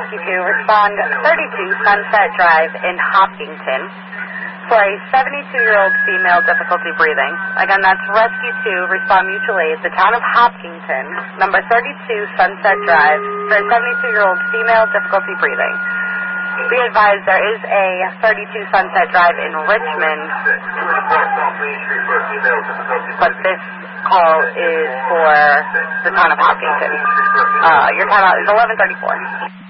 Rescue 2, respond 32 Sunset Drive in Hopkinton for a 72-year-old female difficulty breathing. Again, that's Rescue 2, respond mutual aid, the town of Hopkinton, number 32 Sunset Drive, for a 72-year-old female difficulty breathing. Be advised there is a 32 Sunset Drive in Richmond, but this call is for the town of Hopkinton. Your timeout is 11:34.